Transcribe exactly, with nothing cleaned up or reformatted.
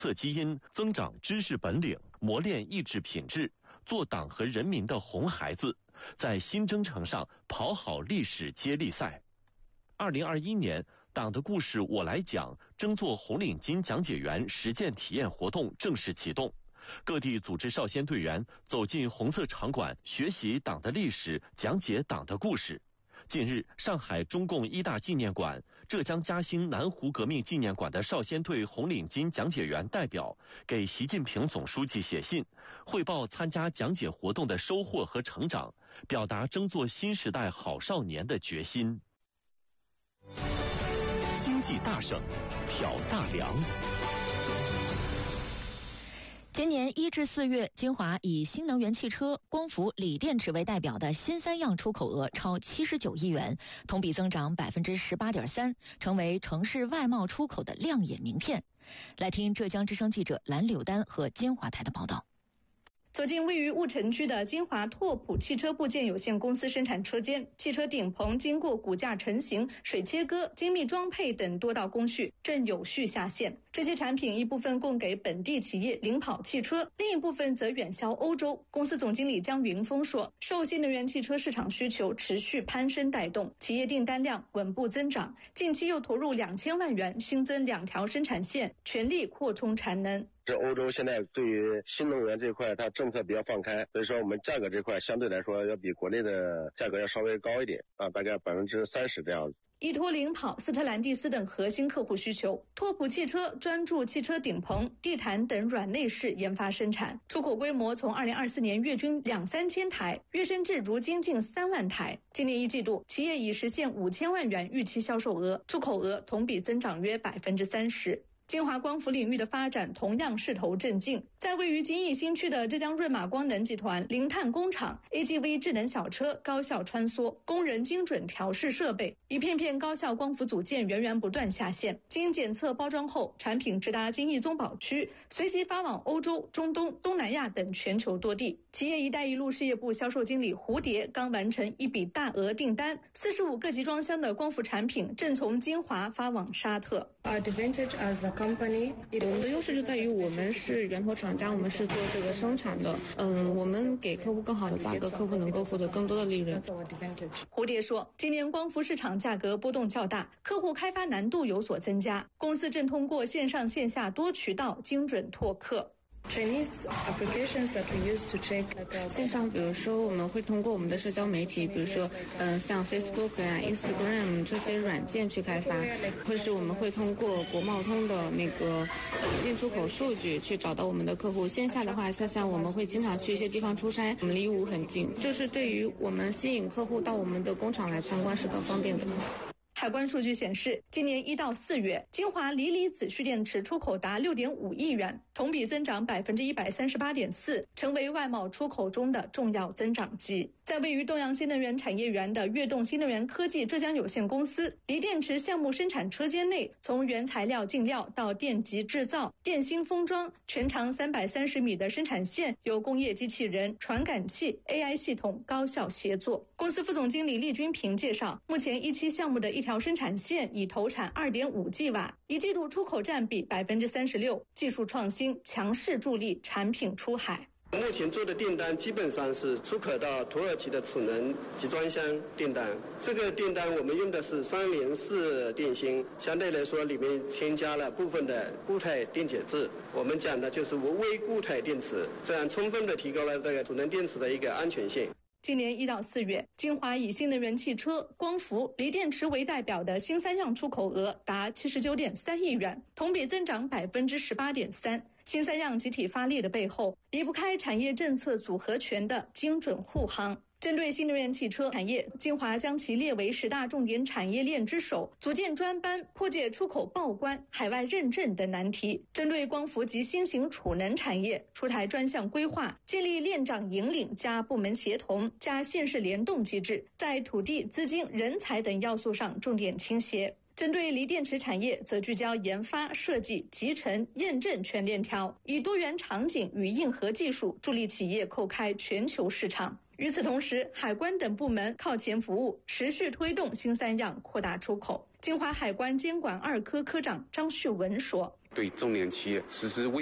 测基因、增长知识本领、磨练意志品质，做党和人民的红孩子，在新征程上跑好历史接力赛。二零二一年，党的故事我来讲争做红领巾讲解员实践体验活动正式启动，各地组织少先队员走进红色场馆，学习党的历史，讲解党的故事。近日，上海中共一大纪念馆、浙江嘉兴南湖革命纪念馆的少先队红领巾讲解员代表给习近平总书记写信，汇报参加讲解活动的收获和成长，表达争做新时代好少年的决心。经济大省，挑大梁。 今年一至四月，金华以新能源汽车、光伏、锂电池为代表的新三样出口额超七十九亿元，同比增长百分之十八点三，成为城市外贸出口的亮眼名片。来听浙江之声记者蓝柳丹和金华台的报道。 走进位于婺城区的金华拓普汽车部件有限公司生产车间，汽车顶棚经过骨架成型、水切割、精密装配等多道工序，正有序下线。这些产品一部分供给本地企业领跑汽车，另一部分则远销欧洲。公司总经理江云峰说，受新能源汽车市场需求持续攀升带动，企业订单量稳步增长，近期又投入两千万元新增两条生产线，全力扩充产能。 这欧洲现在对于新能源这块，它政策比较放开，所以说我们价格这块相对来说要比国内的价格要稍微高一点啊，大概百分之三十这样子。 依托领跑、斯特兰蒂斯等核心客户需求，拓普汽车专注汽车顶棚、地毯等软内饰研发生产，出口规模从二零二四年月均两三千台跃升至如今近三万台。今年一季度，企业已实现五千万元预期销售额，出口额同比增长约百分之三十。金华光伏领域的发展同样势头正劲，在位于金义新区的浙江润马光能集团零碳工厂 A G V 智能小车高效穿梭，工人精准调试设备，一片片高效光伏组件源源不断下线，经检测包装后，产品直达金义宗宝区，随即发往欧洲、中东、东南亚等全球多地。企业一带一路事业部销售经理蝴蝶刚完成一笔大额订单，四十五个集装箱的光伏产品正从金华发往沙特。 Our advantage as a company， 我们的优势就在于我们是源头厂家，我们是做这个生产的，嗯，我们给客户更好的价格，客户能够获得更多的利润。 蝴蝶说，今年光伏市场价格波动较大，客户开发难度有所增加，公司正通过线上线下多渠道精准拓客。 Chinese applications that we use to check 线上，比如说我们会通过我们的社交媒体，比如说嗯、呃、像 Facebook 啊 Instagram 这些软件去开发，或是我们会通过国贸通的那个进出口数据去找到我们的客户。线下的话，像像我们会经常去一些地方出差，我们离芜很近，就是对于我们吸引客户到我们的工厂来参观是更方便的。 海关数据显示，今年一到四月，金华锂离子蓄电池出口达六点五亿元，同比增长百分之一百三十八点四，成为外贸出口中的重要增长极。在位于东阳新能源产业园的跃动新能源科技浙江有限公司锂电池项目生产车间内，从原材料进料到电极制造、电芯封装，全长三百三十米的生产线由工业机器人、传感器、A I 系统高效协作。公司副总经理厉军平介绍，目前一期项目的一条生产线已投产 二点五 吉瓦，一季度出口占比 百分之三十六， 技术创新强势助力产品出海。 目前做的订单基本上是出口到土耳其的储能集装箱订单，这个订单我们用的是三联四电芯，相对来说里面添加了部分的固态电解质，我们讲的就是微固态电池，这样充分的提高了这个储能电池的一个安全性。 今年一到四月，金华以新能源汽车、光伏、锂电池为代表的新三样出口额达七十九点三亿元，同比增长百分之十八点三。新三样集体发力的背后，离不开产业政策组合拳的精准护航。针对新能源汽车产业，金华将其列为十大重点产业链之首，组建专班，破解出口报关、海外认证等难题。针对光伏及新型储能产业，出台专项规划，建立链长引领加部门协同加县市联动机制，在土地、资金、人才等要素上重点倾斜。针对锂电池产业，则聚焦研发、设计、集成、验证全链条，以多元场景与硬核技术助力企业叩开全球市场。与此同时，海关等部门靠前服务，持续推动新三样扩大出口。金华海关监管二科科长张旭文说， 对重点企业实施